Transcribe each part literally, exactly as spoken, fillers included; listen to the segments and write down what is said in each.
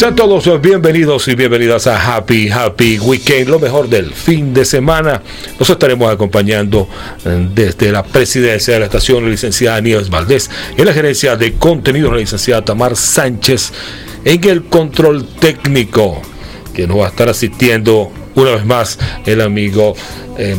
Sean todos bienvenidos y bienvenidas a Happy Happy Weekend, lo mejor del fin de semana. Nos estaremos acompañando desde la presidencia de la estación, la licenciada Nieves Valdés, en la gerencia de contenidos, la licenciada Tamar Sánchez, en el control técnico, que nos va a estar asistiendo una vez más el amigo eh,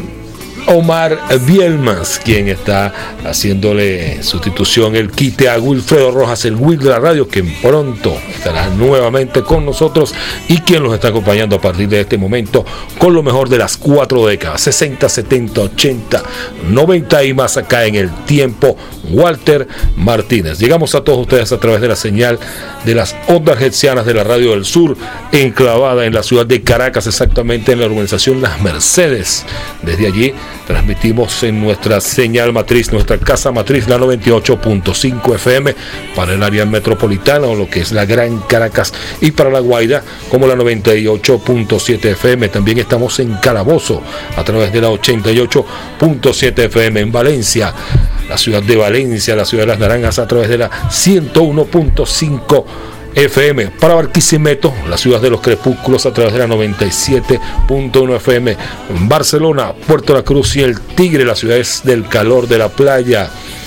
Omar Bielmans, quien está haciéndole sustitución, el quite a Wilfredo Rojas, el Will de la radio, que pronto estará nuevamente con nosotros y quien nos está acompañando a partir de este momento con lo mejor de las cuatro décadas, sesenta, setenta, ochenta, noventa y más acá en el tiempo, Walter Martínez. Llegamos a todos ustedes a través de la señal de las ondas hertzianas de la Radio del Sur, enclavada en la ciudad de Caracas, exactamente en la urbanización Las Mercedes. Desde allí transmitimos en nuestra señal matriz, nuestra casa matriz, la noventa y ocho punto cinco F M para el área metropolitana o lo que es la Gran Caracas, y para La Guaira como la noventa y ocho punto siete F M. También estamos en Calabozo a través de la ochenta y ocho punto siete F M, en Valencia, la ciudad de Valencia, la ciudad de las Naranjas, a través de la ciento uno punto cinco F M, para Barquisimeto, la ciudad de los crepúsculos, a través de la noventa y siete punto uno F M, en Barcelona, Puerto La Cruz y El Tigre, las ciudades del calor de la playa,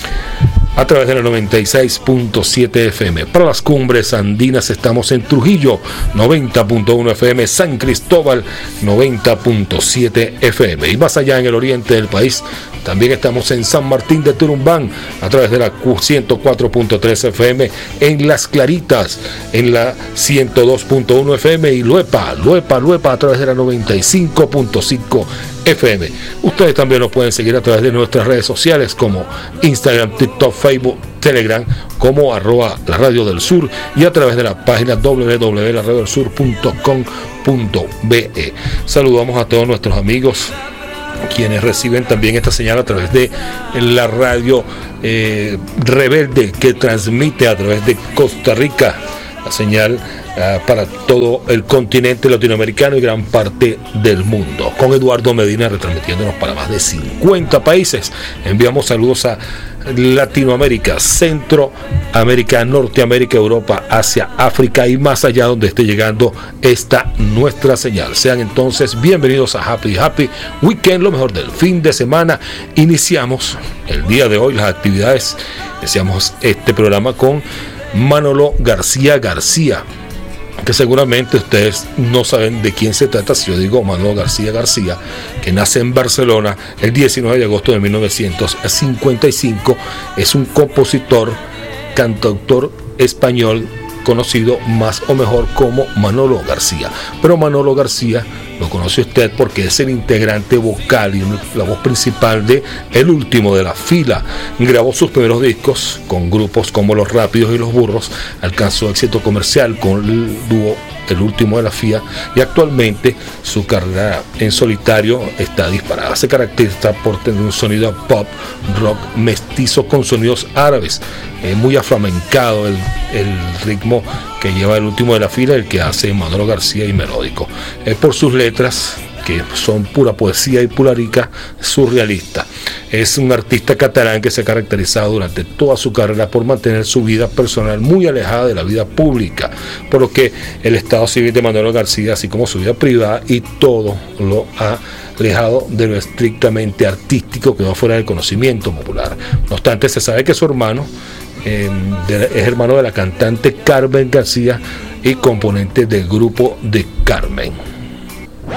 a través de la noventa y seis punto siete F M. Para las cumbres andinas estamos en Trujillo, noventa punto uno F M, San Cristóbal, noventa punto siete F M, y más allá en el oriente del país también estamos en San Martín de Turumbán, a través de la ciento cuatro punto tres F M, en Las Claritas, en la ciento dos punto uno F M, y Luepa, Luepa, Luepa, a través de la noventa y cinco punto cinco F M. Ustedes también nos pueden seguir a través de nuestras redes sociales como Instagram, TikTok, Facebook, Telegram, como arroba la Radio del Sur, y a través de la página doble u doble u doble u punto la radio del sur punto com punto be. Saludamos a todos nuestros amigos quienes reciben también esta señal a través de la radio eh, Rebelde, que transmite a través de Costa Rica la señal uh, para todo el continente latinoamericano y gran parte del mundo, con Eduardo Medina retransmitiéndonos para más de cincuenta países. Enviamos saludos a Latinoamérica, Centroamérica, Norteamérica, Europa, Asia, África y más allá, donde esté llegando esta nuestra señal. Sean entonces bienvenidos a Happy Happy Weekend, lo mejor del fin de semana. Iniciamos el día de hoy las actividades, iniciamos este programa con Manolo García García, que seguramente ustedes no saben de quién se trata si yo digo Manolo García García, que nace en Barcelona el diecinueve de agosto de mil novecientos cincuenta y cinco. Es un compositor, cantautor español, conocido más o mejor como Manolo García. Pero Manolo García lo conoce usted porque es el integrante vocal y la voz principal de El Último de la Fila. Grabó sus primeros discos con grupos como Los Rápidos y Los Burros, alcanzó éxito comercial con el dúo El Último de la Fila, y actualmente su carrera en solitario está disparada. Se caracteriza por tener un sonido pop rock mestizo con sonidos árabes, eh, muy aflamencado el, el ritmo que lleva El Último de la Fila, el que hace Manolo García, y melódico, eh, por sus letras, que son pura poesía y pura rica, surrealista. Es un artista catalán que se ha caracterizado durante toda su carrera por mantener su vida personal muy alejada de la vida pública, por lo que el estado civil de Manolo García, así como su vida privada y todo, lo ha alejado de lo estrictamente artístico, quedó fuera del conocimiento popular. No obstante, se sabe que su hermano eh, de, es hermano de la cantante Carmen García y componente del grupo de Carmen.